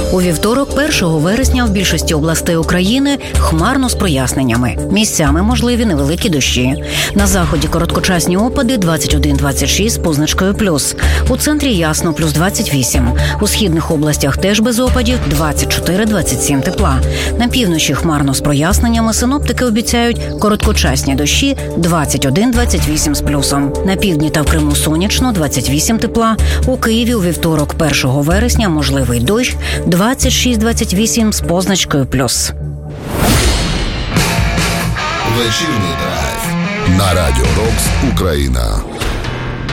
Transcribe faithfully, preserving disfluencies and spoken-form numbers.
У вівторок, першого вересня, в більшості областей України хмарно з проясненнями. Місцями можливі невеликі дощі. На заході короткочасні опади двадцять один - двадцять шість з позначкою плюс. У центрі ясно, плюс двадцять вісім. У східних областях теж без опадів, двадцять чотири - двадцять сім тепла. На півночі хмарно з проясненнями, синоптики обіцяють короткочасні дощі двадцять один - двадцять вісім з плюсом. На півдні та в Криму сонячно, двадцять вісім тепла. У Києві у вівторок, першого вересня, можливий дощ, двадцять шість - двадцять вісім з позначкою плюс. Вечірній драйв на Радіо Рокс Україна.